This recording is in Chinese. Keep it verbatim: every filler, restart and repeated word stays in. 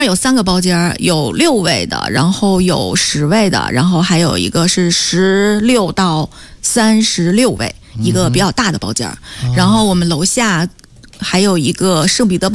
有三个包间，有六位的，然后有十位的，然后还有一个是十六到三十六位，一个比较大的包间。然后我们楼下还有一个圣彼得堡